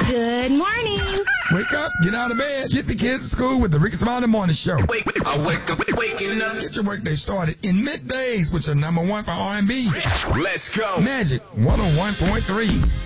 Good morning. Wake up, get out of bed, get the kids to school with the Ricky Smiley Morning Show. I wake up, waking up. Get your workday started in middays with your number one for R&B. Let's go. Magic 101.3.